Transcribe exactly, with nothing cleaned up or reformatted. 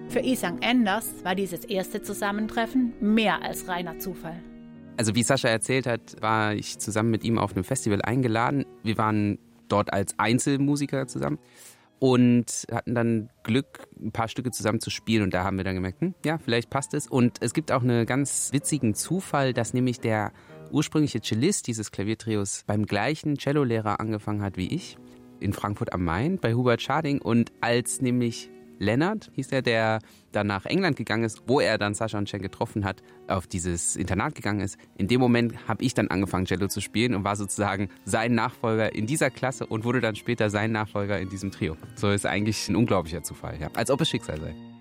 Für Ihsang Enders war dieses erste Zusammentreffen mehr als reiner Zufall. Also wie Sascha erzählt hat, war ich zusammen mit ihm auf einem Festival eingeladen. Wir waren dort als Einzelmusiker zusammen und hatten dann Glück, ein paar Stücke zusammen zu spielen. Und da haben wir dann gemerkt, hm, ja, vielleicht passt es. Und es gibt auch einen ganz witzigen Zufall, dass nämlich der ursprüngliche Cellist dieses Klaviertrios beim gleichen Cellolehrer angefangen hat wie ich, in Frankfurt am Main, bei Hubert Schading. Und als nämlich Lennart, hieß er, der dann nach England gegangen ist, wo er dann Sascha und Cenk getroffen hat, auf dieses Internat gegangen ist. In dem Moment habe ich dann angefangen, Cello zu spielen und war sozusagen sein Nachfolger in dieser Klasse und wurde dann später sein Nachfolger in diesem Trio. So ist eigentlich ein unglaublicher Zufall, ja. Als ob es Schicksal sei.